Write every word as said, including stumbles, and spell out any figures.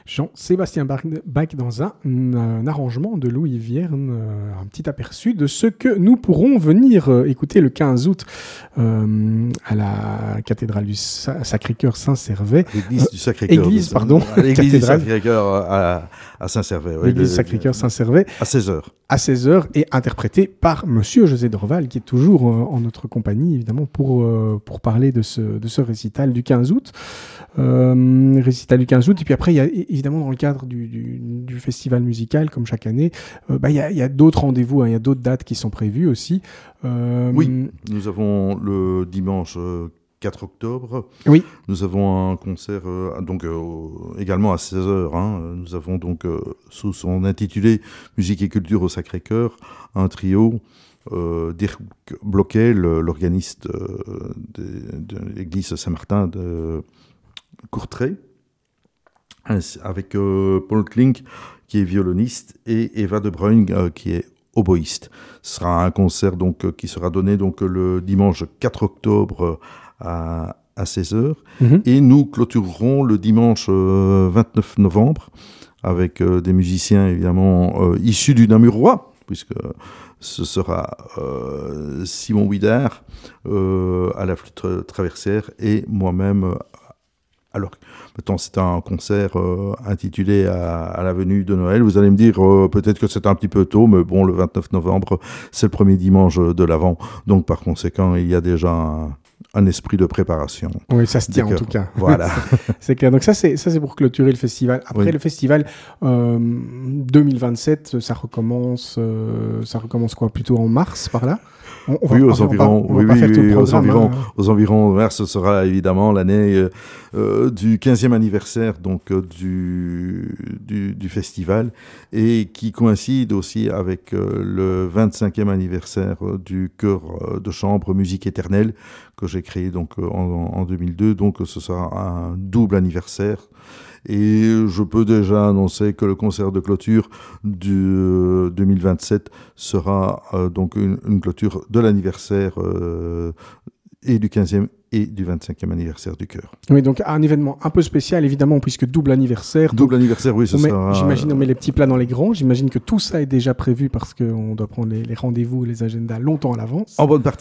Jean-Sébastien Bach dans un, un arrangement de Louis Vierne, un petit aperçu de ce que nous pourrons venir écouter le quinze août euh, à la cathédrale du Sacré-Cœur Saint-Servais. L'église du Sacré-Cœur. Église, pardon. L'église du Sacré-Cœur à, à Saint-Servais. Oui, l'église du Sacré-Cœur Saint-Servais. À seize heures. À seize heures et interprété par Monsieur José Dorval, qui est toujours euh, en notre compagnie, évidemment, pour, euh, pour parler de ce, de ce récital du quinze août. Euh, récital du quinze août. Et puis après, il y a évidemment dans le cadre du, du, du festival musical, comme chaque année, euh, bah, il y a, il y a d'autres rendez-vous, hein, il y a d'autres dates qui sont prévues aussi. Euh, oui, nous avons le dimanche euh, quatre octobre. Oui. Nous avons un concert euh, donc euh, également à seize heures. Hein. Nous avons donc euh, sous son intitulé Musique et culture au Sacré-Cœur un trio. Euh, Dirk Bloquet, l'organiste euh, de, de l'église Saint-Martin de Courtrai, avec euh, Paul Klink qui est violoniste et Eva de Bruyne euh, qui est oboïste. Ce sera un concert donc, euh, qui sera donné donc, le dimanche quatre octobre à, à seize heures. Mm-hmm. Et nous clôturerons le dimanche euh, vingt-neuf novembre avec euh, des musiciens évidemment euh, issus du Namurois, puisque ce sera euh, Simon Widard euh, à la flûte traversière et moi-même. Euh, alors, maintenant, c'est un concert euh, intitulé à, à la venue de Noël. Vous allez me dire, euh, peut-être que c'est un petit peu tôt, mais bon, le vingt-neuf novembre, c'est le premier dimanche de l'Avent. Donc, par conséquent, il y a déjà un, un esprit de préparation. Oui, ça se tient en tout cas. Voilà. C'est clair. Donc ça c'est, ça, c'est pour clôturer le festival. Après, oui. le festival euh, deux mille vingt-sept, ça recommence, euh, ça recommence quoi, plutôt en mars, par là? On, on oui, va, aux environs, on va oui, pas oui, faire tout le oui, aux environs, hein. aux environs, vers, ce sera évidemment l'année euh, du quinzième anniversaire donc euh, du, du du festival et qui coïncide aussi avec euh, le vingt-cinquième anniversaire euh, du chœur euh, de chambre Musique Éternelle que j'ai créé donc euh, en, en deux mille deux. Donc ce sera un double anniversaire. Et je peux déjà annoncer que le concert de clôture du euh, deux mille vingt-sept sera euh, donc une, une clôture de l'anniversaire euh, et du quinzième et du vingt-cinquième anniversaire du chœur. Oui, donc un événement un peu spécial, évidemment, puisque double anniversaire. Double anniversaire, oui, ce met, sera... J'imagine on met les petits plats dans les grands. J'imagine que tout ça est déjà prévu parce qu'on doit prendre les, les rendez-vous et les agendas longtemps à l'avance. En bonne partie.